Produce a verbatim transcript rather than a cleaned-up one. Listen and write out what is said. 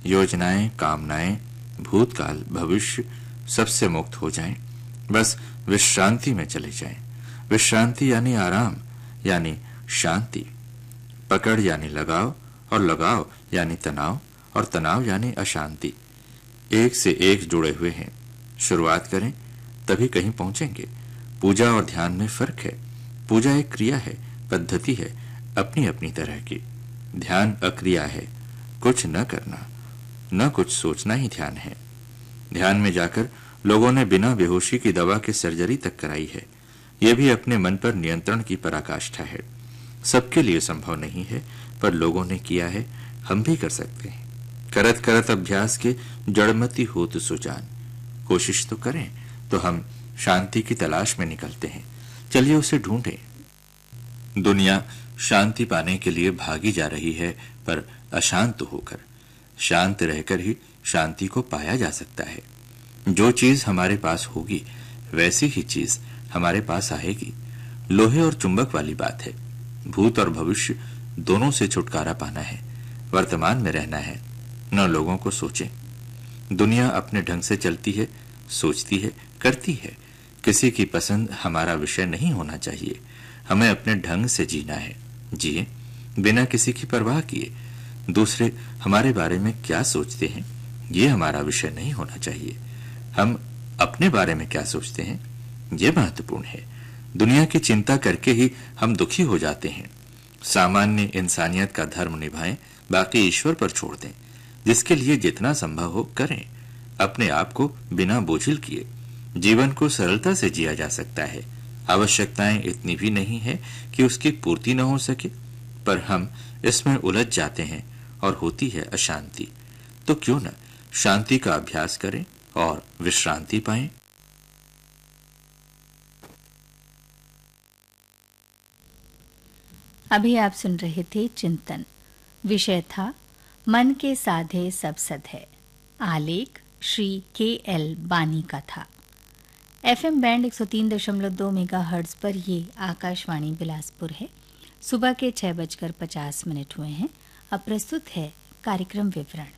योजनाएं, कामनाएं, भूतकाल, भविष्य सबसे मुक्त हो जाएं, बस विश्रांति में चले जाएं। विश्रांति यानी आराम, यानी शांति। पकड़ यानी लगाव, और लगाव यानी तनाव, और तनाव यानी अशांति। एक से एक जुड़े हुए हैं। शुरुआत करें तभी कहीं पहुंचेंगे। पूजा और ध्यान में फर्क है। पूजा एक क्रिया है, पद्धति है, अपनी अपनी तरह की। ध्यान अक्रिया है, कुछ न करना, न कुछ सोचना ही ध्यान है। ध्यान में जाकर लोगों ने बिना बेहोशी की दवा की सर्जरी तक कराई है। यह भी अपने मन पर नियंत्रण की पराकाष्ठा है। सबके लिए संभव नहीं है, पर लोगों ने किया है, हम भी कर सकते हैं। करत करत अभ्यास के जड़मती होत सुजान। कोशिश तो करें तो हम शांति की तलाश में निकलते हैं। चलिए उसे ढूंढें। दुनिया शांति पाने के लिए भागी जा रही है, पर अशांत होकर। शांत रहकर ही शांति को पाया जा सकता है। जो चीज हमारे पास होगी वैसी ही चीज हमारे पास आएगी। लोहे और चुंबक वाली बात है। भूत और भविष्य दोनों से छुटकारा पाना है। वर्तमान में रहना है, न लोगों को सोचें। दुनिया अपने ढंग से चलती है, सोचती है, करती है। किसी की पसंद हमारा विषय नहीं होना चाहिए। हमें अपने ढंग से जीना है। जिए बिना किसी की परवाह किए। दूसरे हमारे बारे में क्या सोचते हैं, ये हमारा विषय नहीं होना चाहिए। हम अपने बारे में क्या सोचते हैं, ये महत्वपूर्ण है। दुनिया की चिंता करके ही हम दुखी हो जाते हैं। सामान्य इंसानियत का धर्म निभाएं, बाकी ईश्वर पर छोड़ दें। जिसके लिए जितना संभव हो करें। अपने आप को बिना बोझिल किए। जीवन को सरलता से जिया जा सकता है। आवश्यकताएं इतनी भी नहीं है कि उसकी पूर्ति न हो सके, पर हम इसमें उलझ जाते हैं और होती है अशांति। तो क्यों न शांति का अभ्यास करें और विश्रांति पाएं। अभी आप सुन रहे थे चिंतन। विषय था मन के साधे सब सद है। आलेख श्री के एल बानी का था। एफएम बैंड एक सौ तीन दशमलव दो मेगाहर्ट्ज पर ये आकाशवाणी बिलासपुर है। सुबह के छह बजकर पचास मिनट हुए हैं। अब प्रस्तुत है कार्यक्रम विवरण।